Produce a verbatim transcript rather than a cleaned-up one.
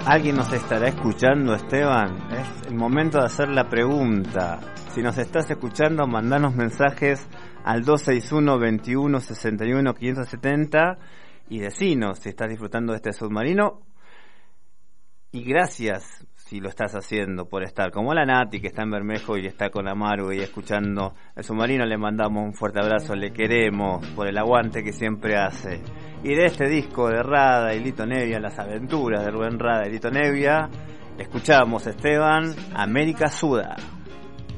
¿Alguien nos estará escuchando, Esteban? Es el momento de hacer la pregunta. Si nos estás escuchando, mandanos mensajes al dos seis uno, veintiuno, sesenta y uno, quinientos setenta y decinos si estás disfrutando de este submarino. Y gracias si lo estás haciendo por estar, como la Nati que está en Bermejo y está con Amaru y escuchando el submarino. Le mandamos un fuerte abrazo, le queremos por el aguante que siempre hace. Y de este disco de Rada y Lito Nevia, las aventuras de Rubén Rada y Lito Nevia, escuchamos, Esteban, América Suda.